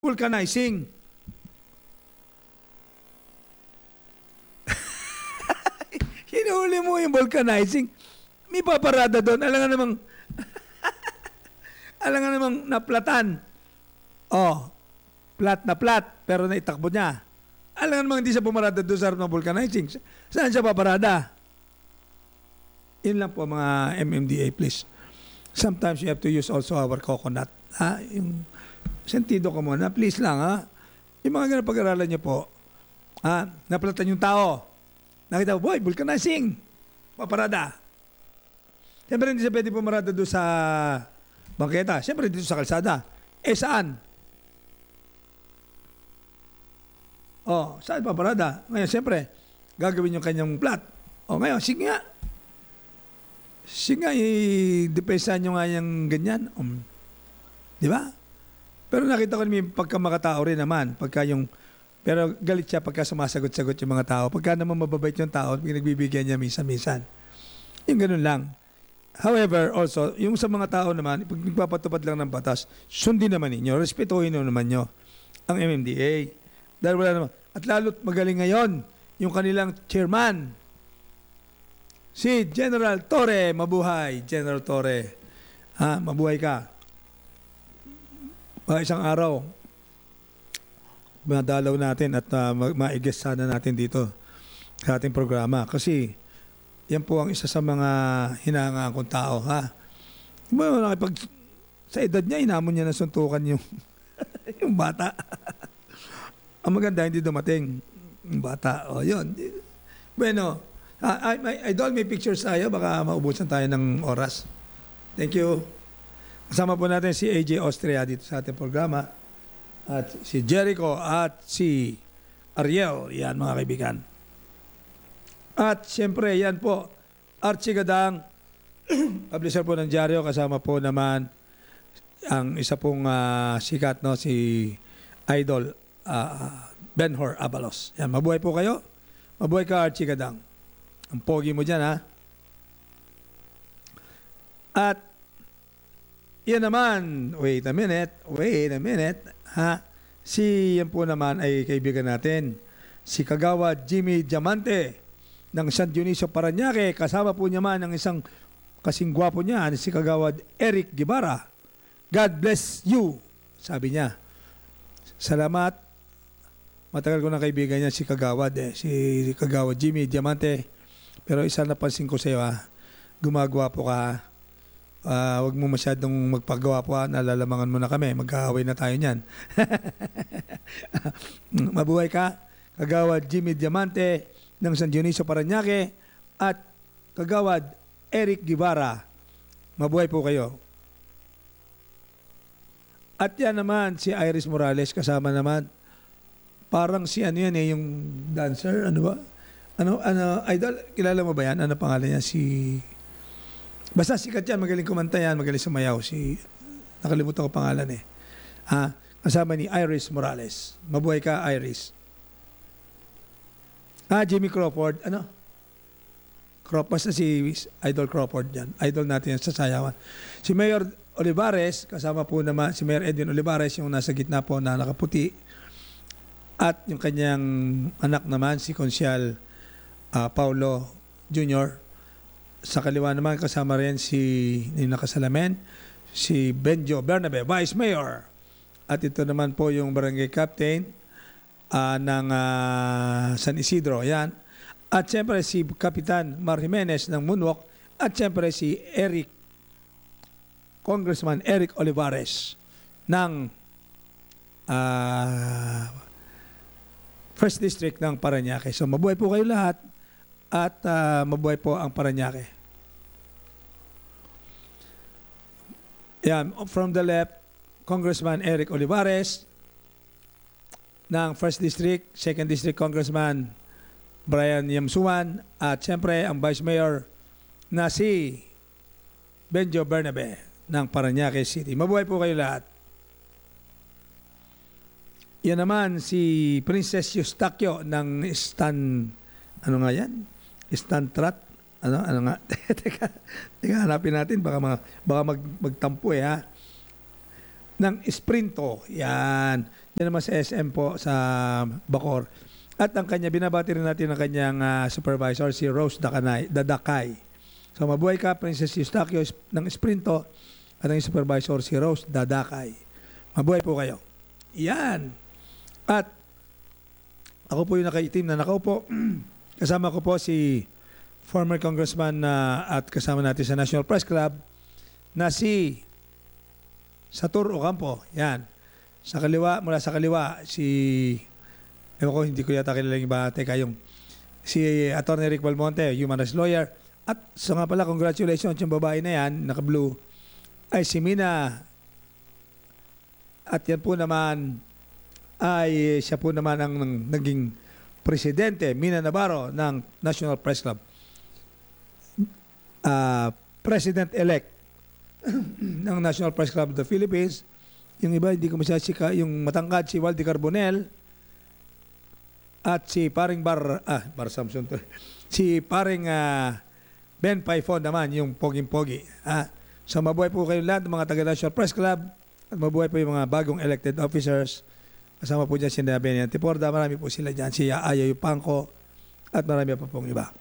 vulcanizing. Hinuli mo yung vulcanizing. May paparada doon. Alam nga namang naplatan. Oh, plat na plat, pero naitakbo niya. Alam nga namang hindi siya pumarada doon sa harap ng vulcanizing. Saan siya paparada? Yun lang po mga MMDA, please. Sometimes you have to use also our coconut. Ha? Yung sentido ko muna. Please lang, ha? Yung mga ganun pag-aralan niyo po, ha? Naplatan yung tao. Nakita mo, boy, vulcanizing. Paparada. Siyempre, hindi siya pwede pumarada doon sa bangketa. Siyempre, dito sa kalsada. Eh, saan? Oh, saan paparada? Ngayon, siyempre, gagawin yung kanyang plat. Oh, ngayon, sige nga. Sige nga, i-depensa nyo nga yung ganyan. Di ba? Pero nakita ko naman pagkamakatao rin naman. Pero galit siya pagka sumasagot-sagot yung mga tao. Pagka naman mababait yung tao, pinagbibigyan niya minsan-minsan. Yung ganun lang. However, also, yung sa mga tao naman, pag nagpapatupad lang ng batas, sundin naman ninyo, respetuhin naman nyo ang MMDA. Dahil wala naman. At lalo't magaling ngayon, yung kanilang chairman, si General Torre. Mabuhay, General Torre. Ha, mabuhay ka. Isang araw, madalaw natin at ma-guest sana natin dito sa ating programa. Kasi yan po ang isa sa mga hinahangaan kong tao, ha? Sa edad niya, inamon niya na suntukan yung, yung bata. Ang maganda, hindi dumating yung bata. O, yun. Bueno, Idol, may pictures tayo. Baka maubusan tayo ng oras. Thank you. Kasama po natin si AJ Austria dito sa ating programa. At si Jericho at si Ariel. Yan, mga kaibigan. At siyempre, yan po, Archie Gadang, publisher po ng dyaryo. Kasama po naman ang isa pong sikat, no, si Idol Benhur Abalos. Yan, mabuhay po kayo. Mabuhay ka, Archie Gadang. Ang pogi mo dyan, ha? At yan naman, wait a minute, ha? Yan po naman ay kaibigan natin, si Kagawad Jimmy Diamante ng San Dionisio Parañaque. Kasama po niya man ang isang kasing gwapo niya, si Kagawad Eric Guevara. God bless you, sabi niya. Salamat. Matagal ko na kaibigan niya si Kagawad, si Kagawad Jimmy Diamante. Pero isa napansin ko sa iyo, gumagwapo ka. Huwag mo masyadong magpagwapo, nalalamangan mo na kami. Magkaaway na tayo niyan. Mabuhay ka, Kagawad Jimmy Diamante ng San Dionisio Parañaque at Kagawad Eric Guevara. Mabuhay po kayo. At yan naman si Iris Morales, kasama naman. Parang si ano yan yung dancer, ano ba? Idol, kilala mo ba yan? Ano pangalan niya? Basta sikat yan, magaling kumanta yan, magaling sumayaw. Nakalimutan ko pangalan eh. Kasama ni Iris Morales. Mabuhay ka, Iris. Jimmy Crawford, basta si Idol Crawford yan. Idol natin yan sa sayawan. Si Mayor Olivares, kasama po naman, si Mayor Edwin Olivares, yung nasa gitna po na nakaputi. At yung kanyang anak naman, si Konsyal Paulo Jr. Sa kaliwa naman, kasama rin yung nakasalamin, si Benjo Bernabe, Vice Mayor. At ito naman po yung Barangay Captain ng San Isidro. Yan. At siyempre si Kapitan Mar Jimenez ng Moonwalk. At siyempre si Congressman Eric Olivares ng First District ng Parañaque. So mabuhay po kayo lahat at mabuhay po ang Parañaque. Yan, from the left, Congressman Eric Olivares ng First District, Second District Congressman Brian Yamsuan, at siyempre ang Vice Mayor na si Benjo Bernabe ng Parañaque City. Mabuhay po kayo lahat. Yan naman si Princess Eustaquio ng ano nga yan? Stantrat? Ano nga? teka, hanapin natin. Baka magtampo ha. ng Sprinto. Yan. Yan naman sa SM po sa Bacoor. At ang kanya, binabati rin natin ang kanyang supervisor, si Rose Dadakay. So mabuhay ka, Princess Eustaquio ng Sprinto at ang supervisor si Rose Dadakay. Mabuhay po kayo. Yan. At ako po yung nakaitim na nakaupo. Kasama ko po si former congressman at kasama natin sa National Press Club na si Satur Ocampo. Yan. Sa kaliwa, mula sa kaliwa, ewan ko, hindi ko yata kilala yung iba. Teka, si Atty. Rick Balmonte, human rights lawyer. At so nga pala, congratulations, yung babae na yan, naka-blue, ay si Mina. At yan po naman, siya po naman ang naging presidente, Mina Navarro, ng National Press Club. President-elect ng National Press Club of the Philippines. Yung iba, hindi ko masyasika, yung matangkad, si Waldy Carbonell, at si paring Bar Samson to. Si paring Ben Paifon naman, yung poging-pogi. So mabuhay po kayo lahat ng mga taga-National Press Club at mabuhay po yung mga bagong elected officers. Kasama po dyan si Benny Antiporda, marami po sila dyan. Si Ayaw Pangko at marami pa pong iba.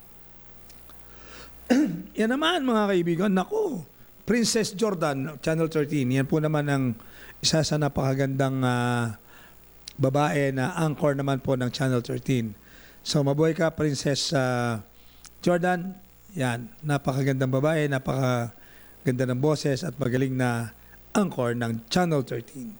Yan naman mga kaibigan, naku, Princess Jordan, Channel 13. Yan po naman ang isa sa napakagandang babae na anchor naman po ng Channel 13. So mabuhay ka, Princess Jordan. Yan, napakagandang babae, napakaganda ng boses at magaling na anchor ng Channel 13.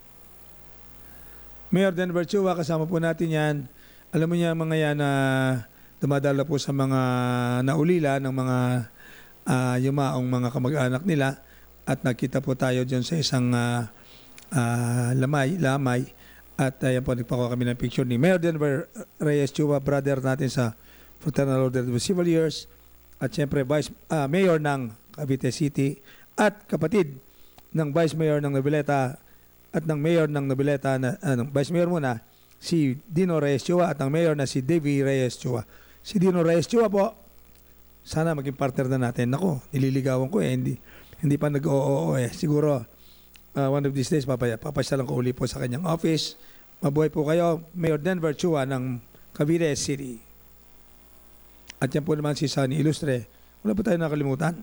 Mayor Denver Chua, kasama po natin yan. Alam mo niya mga yan na dumadala po sa mga naulila ng mga yumaong mga kamag-anak nila at nakita po tayo dyan sa isang lamay at yan po nagpakuha kami ng picture ni Mayor Denver Reyes Chua, brother natin sa Fraternal Order of Civil Years at siyempre Mayor ng Cavite City at kapatid ng Vice Mayor ng Noveleta at ng Mayor ng Noveleta Vice Mayor muna si Dino Reyes Chua at ang Mayor na si Davy Reyes Chua. Si Dino Reyes Chua po, sana maging partner na natin. Nako, nililigawan ko hindi pa nag-oo Siguro one of these days papasyalan ko uli po sa kanyang office. Mabuhay po kayo, Mayor Denver Chua ng Cavite City. At yan po naman si Sunny Ilustre. Wala po tayo nakalimutan.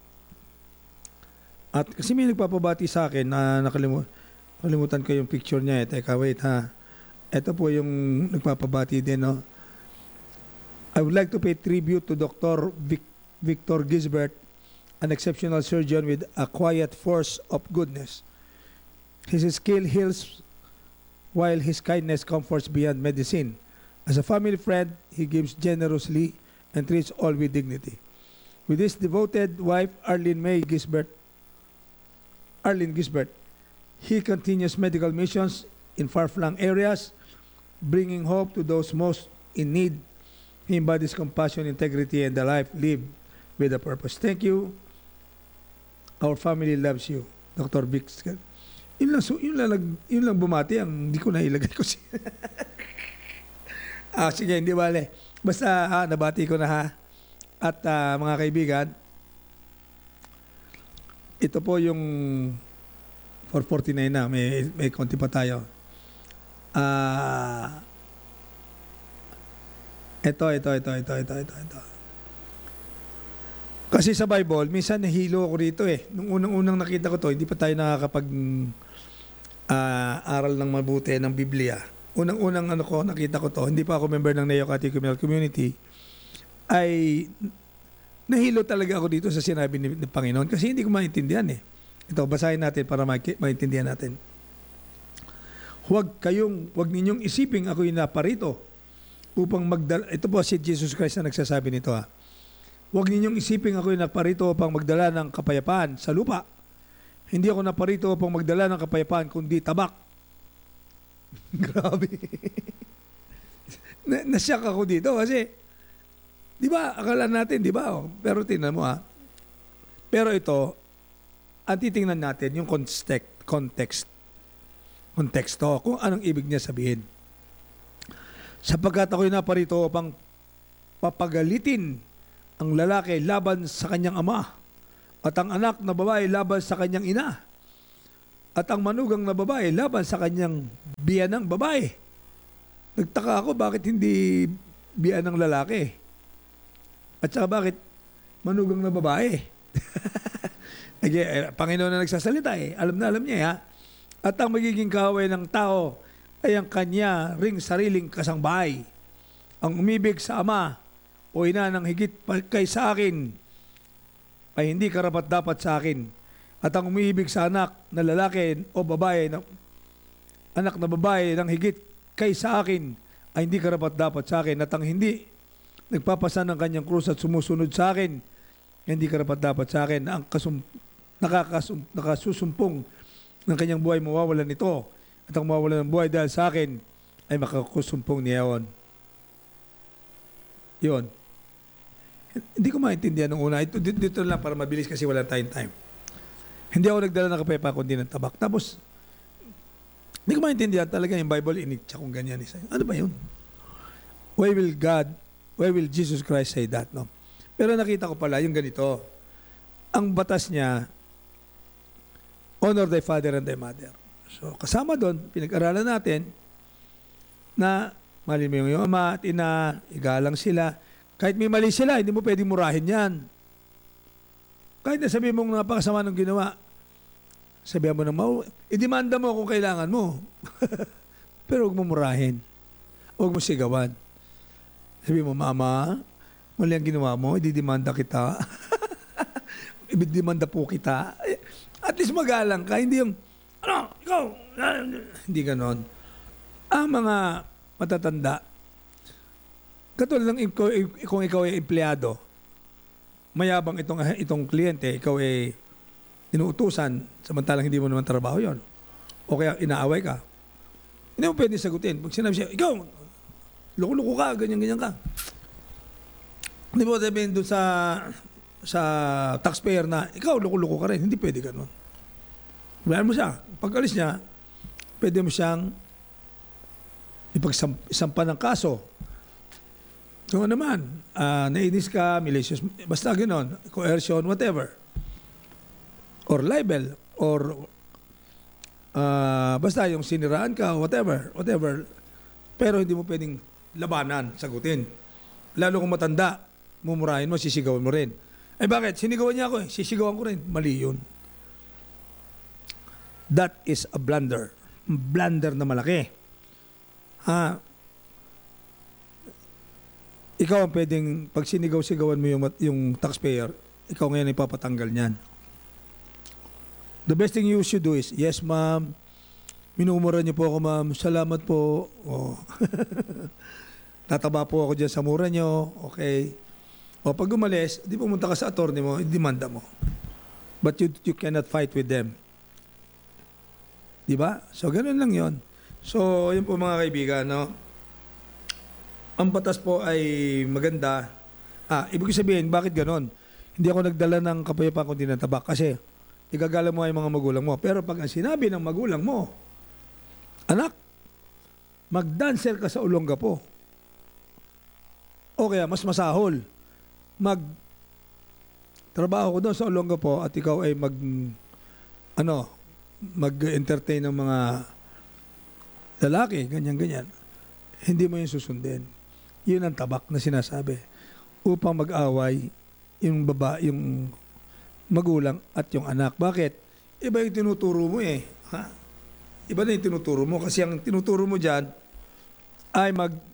At kasi may nagpapabati sa akin na nakalimutan ko yung picture niya. Teka, wait ha. Ito po yung nagpapabati din, no? I would like to pay tribute to Dr. Victor Gisbert, an exceptional surgeon with a quiet force of goodness. His skill heals while his kindness comforts beyond medicine. As a family friend, he gives generously and treats all with dignity. With his devoted wife, Arlene Gisbert, he continues medical missions in far-flung areas, bringing hope to those most in need. He embodies compassion, integrity, and the life lived with a purpose. Thank you. Our family loves you, Dr. Vic. Yun lang bumati. Hindi ko na ilagay ko siya. Sige, hindi bale. Basta nabati ko na ha. At mga kaibigan, ito po yung 4:49 na. May konti pa tayo. Ito. Kasi sa Bible, minsan nahilo ako rito Nung unang nakita ko to, hindi pa tayo nakakapag aral ng mabuti ng Biblia. Unang nakita ko to, hindi pa ako member ng Neo Catechumenal Community, ay nahilo talaga ako dito sa sinabi ni Panginoon kasi hindi ko maintindihan Ito, basahin natin para maintindihan natin. Huwag ninyong isiping ako'y naparito upang magdala. Ito po si Jesus Christ na nagsasabi nito Huwag ninyong isiping ako'y naparito upang magdala ng kapayapaan sa lupa. Hindi ako naparito upang magdala ng kapayapaan kundi tabak. Grabe. Nasyak ako dito kasi di ba, akala natin, di ba? Pero tingnan mo Pero ito, ang titingnan natin yung konteksto, kung anong ibig niya sabihin. Sapagkat ako'y naparito upang papagalitin ang lalaki laban sa kanyang ama at ang anak na babae laban sa kanyang ina. at ang manugang na babae laban sa kanyang biyanang babae. Nagtaka ako bakit hindi biyanang lalaki. At saka bakit manugang na babae. Panginoon na nagsasalita eh. Alam na alam niya ha. At ang magiging kaaway ng tao ay ang kanya ring sariling kasangbahay. Ang umibig sa ama o ina ng higit kaysa akin ay hindi karapat-dapat sa akin. At ang umiibig sa anak na lalaki o babae, anak na babae ng higit kaysa akin ay hindi karapat-dapat sa akin. At ang hindi nagpapasan ng kanyang krus at sumusunod sa akin, hindi karapat-dapat sa akin. Ang nakasusumpong ng kanyang buhay mawawalan nito. At ang mawawalan ng buhay dahil sa akin ay makakusumpong niyaon. Yun. Hindi ko maintindihan nung una. Dito lang para mabilis kasi wala tayong time. Hindi ako nagdala ng kape pa kundi ng tabak. Tapos, hindi ko maintindihan talaga yung Bible initcha kung ganyan. Ano ba yun? Why will Jesus Christ say that? No? Pero nakita ko pala yung ganito. Ang batas niya, honor thy father and thy mother. So, kasama doon, pinag-aralan natin na mali mo yung ama at ina, igalang sila. Kahit may mali sila, hindi mo pwedeng murahin yan. Kahit na sabihin mong napakasama ng ginawa, sabihan mo ng idemanda mo kung kailangan mo. Pero huwag mo murahin. Huwag mo sigawan. Sabihin mo, mama, mali ang ginawa mo, ididemanda kita. Ididemanda po kita. At least magalang ka. Hindi yung, ikaw, hindi ganon. Ang mga matatanda, katulad ng kung ikaw ay empleyado, mayabang itong kliyente, ikaw ay inuutusan, samantalang hindi mo naman trabaho yon. O kaya inaaway ka. Hindi mo pwede sagutin. Pag sinabi siya, ikaw, loko-loko ka, ganyan-ganyan ka. Hindi mo sabihin doon sa taxpayer na, ikaw, loko-loko ka rin. Hindi pwede ganun. Bayan mo siya. Pag alis niya, pwede mo siyang ipagsampa ng kaso. Kung naman, nainis ka, malicious, basta gano'n, coercion, whatever. Or libel, or basta yung siniraan ka, whatever. Pero hindi mo pwedeng labanan, sagutin. Lalo kung matanda, mumurahin mo, sisigawan mo rin. Eh bakit? Sinigawan niya ako eh, sisigawan ko rin. Mali yun. That is a blunder. Blunder na malaki. Ikaw ang pwedeng, pag sinigaw-sigawan mo yung taxpayer, ikaw ngayon ay papatanggal niyan. The best thing you should do is, yes ma'am, minumura niyo po ako ma'am, salamat po. Oh. Tataba po ako dyan sa mura niyo, okay. O pag umalis, di pumunta ka sa attorney mo, i-demanda mo. But you cannot fight with them. Di ba? So, ganun lang yon. So, yun po mga kaibigan, no? Ang batas po ay maganda. Ibig sabihin, bakit ganon? Hindi ako nagdala ng kapayapaan kundi ng tabak kasi igagala mo ay mga magulang mo. Pero pag ang sinabi ng magulang mo, anak, mag-dancer ka sa Olongapo. O kaya, mas masahol, trabaho ko doon sa Olongapo at ikaw ay mag-entertain ng mga lalaki, ganyan-ganyan. Hindi mo yung susundin. Yun ang tabak na sinasabi. Upang mag-away yung magulang at yung anak. Bakit? Iba yung tinuturo mo eh. Iba na yung tinuturo mo. Kasi ang tinuturo mo dyan ay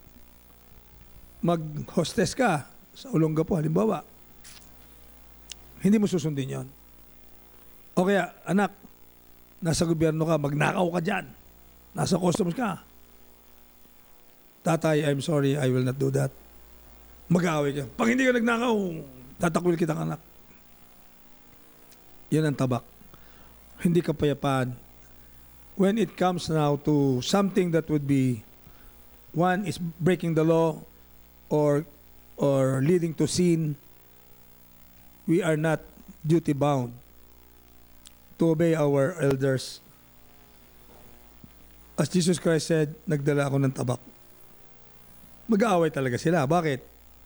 mag-hostess ka sa Olongapo, halimbawa. Hindi mo susundin yon. O kaya, anak, nasa gobyerno ka, magnakaw ka dyan. Nasa customs ka. Tatay, I'm sorry, I will not do that. Mag-aaway ka. Pag hindi ka nagnakaw, tatakwil kitang anak. Yan ang tabak. Hindi kapayapaan. When it comes now to something that would be, one is breaking the law or leading to sin, we are not duty-bound to obey our elders. As Jesus Christ said, nagdala ako ng tabak. Mag-aaway talaga sila. Bakit?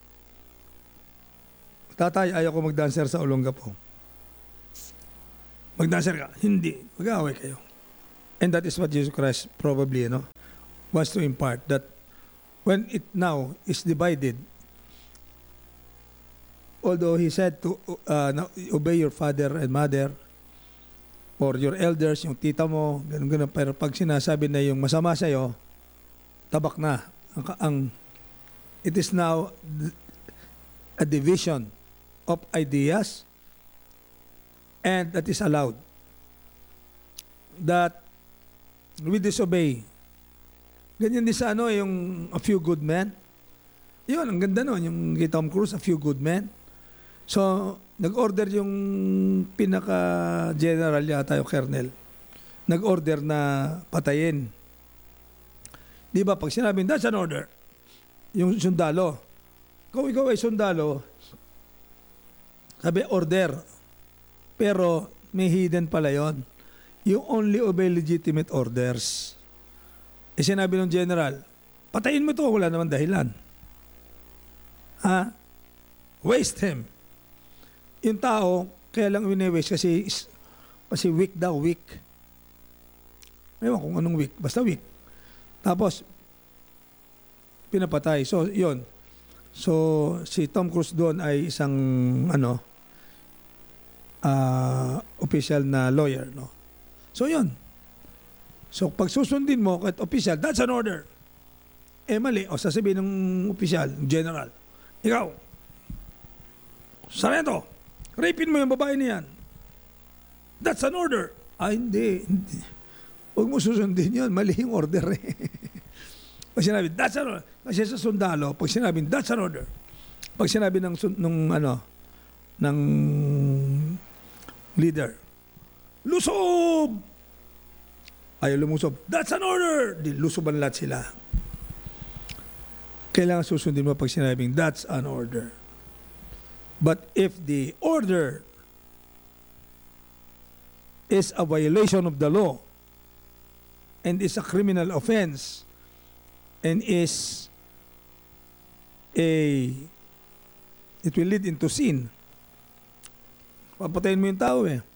Tatay, ayaw ko mag-dancer sa Olongapo. Mag-dancer ka? Hindi. Mag-aaway kayo. And that is what Jesus Christ probably, wants to impart, that when it now is divided, although he said to obey your father and mother or your elders, yung tita mo, ganun, pero pag sinasabi na yung masama sa'yo, tabak na. It is now a division of ideas, and that is allowed. That we disobey. Ganyan din sa yung A Few Good Men. Yun, ang ganda nun, yung kay Tom Cruise, A Few Good Men. So, nag-order yung pinaka-general yata, yung colonel. Nag-order na patayin. Di ba, pag sinabing, that's an order, yung sundalo, ikaw ay sundalo, sabi, order. Pero, may hidden pala yon. You only obey legitimate orders. Eh, sinabi ng general, patayin mo ito, wala naman dahilan. Waste him. Yung tao, kaya lang wini-waste kasi weak daw, weak. Ewan kung anong weak, basta weak. Tapos, pinapatay. So, yun. So, si Tom Cruise doon ay isang, official na lawyer, no? So, yun. So, pag susundin mo kahit official, that's an order. Eh, mali. O, sasabihin ng official, general, ikaw, sarento, rapin mo yung babae niyan. That's an order. Hindi. Huwag mo susundin yun. Mali yung order eh. Pag sinabi, that's an order. Kasi sa sundalo, pag sinabi, that's an order. Pag sinabi ng leader, lusob! Ayaw lumusob. That's an order! Di lusoban lahat sila. Kailangan susundin mo pag sinabing, that's an order. But if the order is a violation of the law and is a criminal offense and it will lead into sin, papatayin mo yung tao eh.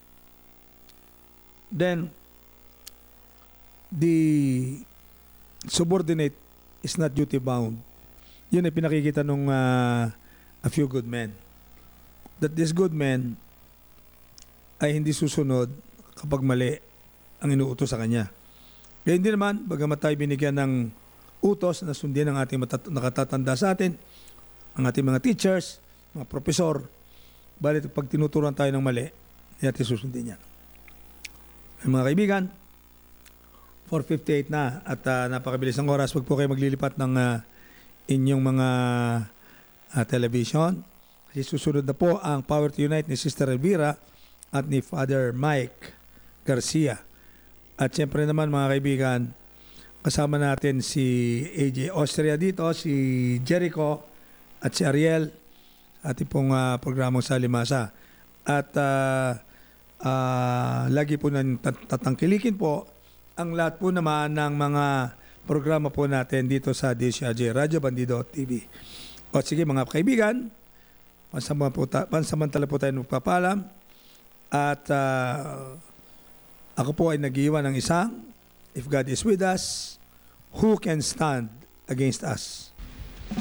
Then, the subordinate is not duty bound. Yun ay pinakikita nung A Few Good Men. That this good man ay hindi susunod kapag mali ang inuutos sa kanya. Kaya hindi naman, bagamat tayo binigyan ng utos na sundin ang ating nakatatanda sa atin, ang ating mga teachers, mga profesor, balit pag tinuturuan tayo ng mali, hindi natin susundin yan. Mga kaibigan, 4:58 na at napakabilis ng oras. Huwag po kayo maglilipat ng inyong mga television. Kasi susunod na po ang Power to Unite ni Sister Elvira at ni Father Mike Garcia. At siyempre naman mga kaibigan, kasama natin si AJ Austria dito, si Jericho at si Ariel, ating pong programang Salimasa. At lagi po nang tatangkilikin po ang lahat po naman ng mga programa po natin dito sa DCRJ Radio Bandido TV. O sige mga kaibigan, pansamantala po tayo magpapalam at ako po ay nag-iwan ng isang, if God is with us, who can stand against us?